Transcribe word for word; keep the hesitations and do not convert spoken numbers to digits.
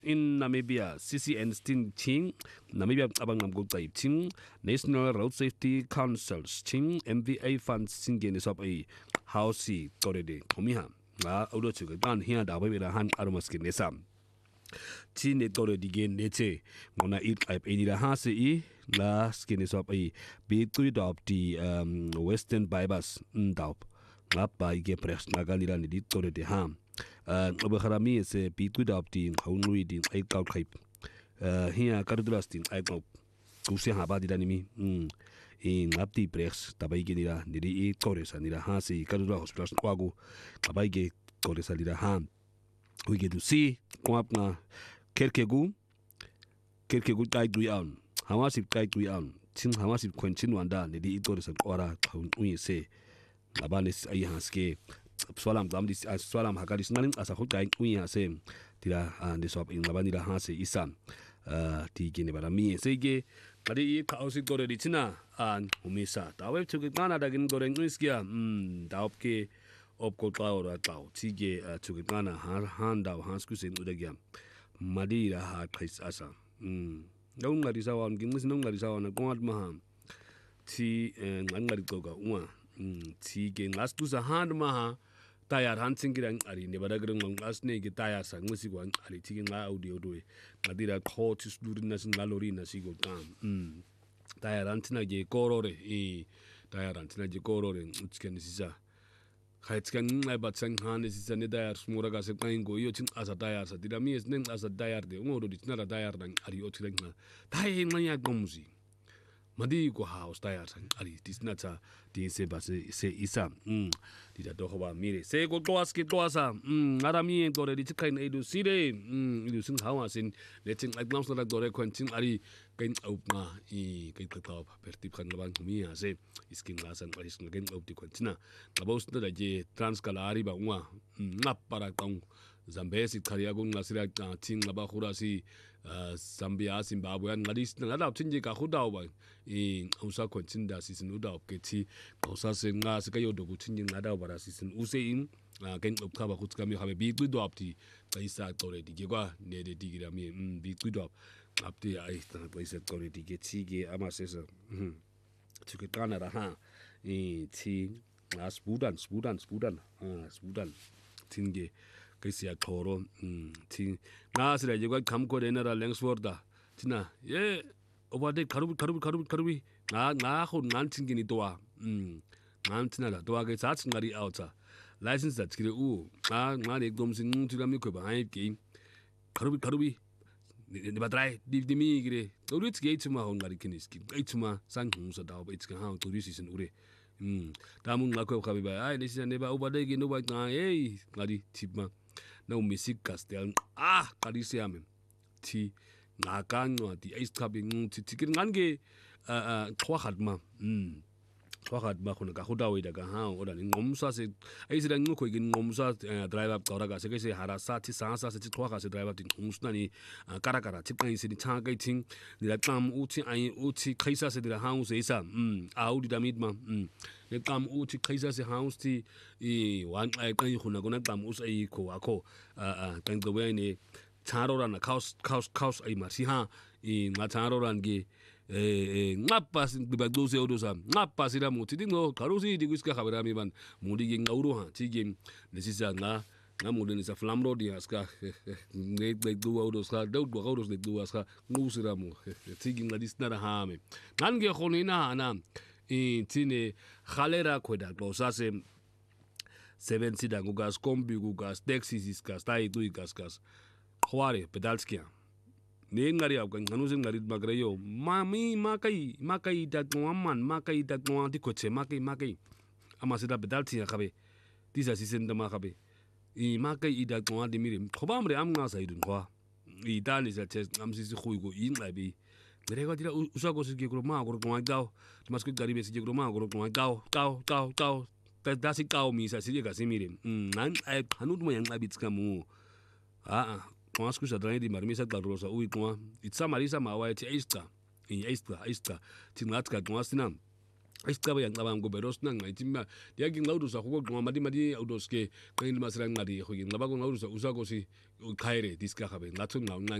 In Namibia, C C N Sting Ching, Namibia Abangam Gutay Ching, National Road Safety Councils Ching, M V A funds singing is up a house already. Komiha, La Odo to get here, the way with a hand Aramaskin Nesam. Chin it already gain Nete, Mona eat like any the Hasi, La skin is up a big tweet of the um, Western Bibas, Ndaup, up by Gepress Naganiran, it already ham. Oberharami is a bit without the home reading a cow cape. Here, Cardrusting, I go. Usia Habadi Danimi, in Apti Press, Tabaigina, Nidi Torres, and Nida Hasi, Cardros, plus Quago, Tabaige, Torres, and Nida Ham. We get to see Quapna, Kerkegu, Kerkegu tied we on. How much if tied we on? Since how much if Quentin Wanda, Nidi Torres and Ora, we say, Labanis Ayahaske. Swalam Damdi Swalam Hakadis Nanim as a hotai we are same Tira and the shop in Labanida Hase Isam Tiki Nebarami Sege Kadi Kausi Gore Tina and Umisa. Tawe took it Gana again Goren Whiskia, hm, Daupke Opko Cloud at Tau, Tige took it Gana, hand out Hanskus in Udagam. Madira had place asa. Hm, don't let this out, Gimus no let this out on a God Maham. Tea and Angaricoga, one. Tea game last to the hand Maha. Tayar hunting and Ari never long last naked tires and Music Ari taking my audio do it. I did a call to students in Lalorina Sigo Dam. Tayar Antina J. Corore, eh, Tayar Antina J. Corore, which can this a Heights can I but sang hand is a nether smoragas a kind go yoting as a tire. Did a me is named as a tire, the owner it's not a tire than Ariotina. Tie Maya Gomzi. Madi go house tires and Ari, this not a Dise say Isa. Hm. Did a dohova mire. Say go to ask it to us. Hm. Arami and Dore, it's kind of city. Hm. You sing how I sing. Letting like Glamsler like Dore Quentin Ari. Gain out ma. E. Get the top. Pertip can love to me. I say. Is King Lass and Alice again of the Quentina. About the J. Transcalari ba one. Not Paracong. Zambesi, Kariagun, Nasira, Ting, Labahurasi, Zambia, Zimbabwe, and Nadis, Nada, Tinjika, Hudawa, in Usa Quentinda, season Uda, Keti, Usa Senga, Sakayo, Gutin, Nada, but as season Usain, again of Kaba Hutkami have a big good up the Paisa already, Giga, near the Digami, big good up, up the ice, place already, get Tige, Amasesa, Tukana, ha, in tea, Spudan, Spudan, Spudan, Spudan, Tinge. Kaisia Toro, Ting Nasra, you got come code another Langsworda. Tina, yeah, over the Karubi, Karubi, Karubi, Karubi, Na, Naho, Nanting in it. Hm, Nantina, do I get such Nari outer? License that Kiri, ah, Nari comes in to the Miko behind game. Karubi, Karubi, never try, leave the me, so it's gate to my own Marikiniski, gate to my son, who's a dog, it's how to this is in Ure. Hm, Damun Lako Kabiba, I listen never over there, no white, eh, Nadi, Tipma. No music castel ah kadisiam ti ngakanwa di ice cabin ti tikin ngange uh twahadma mm twahadma khona ka khodawe daga ha oda ni ngomsa se ai sira ngoko igin ngomsa driver kauraga se ke se harasa ti sansa se ti twaga se driver ti ngumsna ni karakara ti kan se ni changa ting ni la tam uti ai uti khaisa se dira ha se isa mm audi damidma mm le tam uti khaisa se house ti I wan ai kan khuna gona tam us ai ko ako a kan do we ni charo ran kaus kaus kaus ai marsi ha I ma charo ran ge eh ngapas diba doze odosa ngapas ira muti dingo karusi diguska khabara mi ban mudi ge ngauro ha ti ge nesisa nga nga mudi ni sa flamro di aska ne be do odosa do do odos de do aska ngusira mu ti ge ngadis na ha me nan ge khonina na I tine khalera kweda glosa se seven sida gugas kombi gugas taxis iskas tai tu ikaskas khware pedalskia ne ngari ab kan nganu sing ngari magrayo mami makai makai da man makai da ngwa di koche makai makai ama sida pedalti khabe tisa sisen da ma khabe I makai ida ngwa di mire khobamre am nga saidun khwa I dani sa ches am sisi khuigo I ngabi Grego tira usago sigi groma gro ngwa gao masku garibe sigi groma gro ngwa gao gao gao gao ta dasi gao mi sa sigi gasimire nan ai hanud mo yang abitska mu ah masku sa drani di marmisa galrosa ui kwa itsa marisa ma wa ti esta I esta esta tinatska kwa sinam isicaba yangicabanga kube ro sina ngayithi ma yaki ngawudusa go gqoma madi madi awudoske qengile masela nqadi go ngicaba ko ngawudusa usako si uqhaire diska gabe ngathi ngqa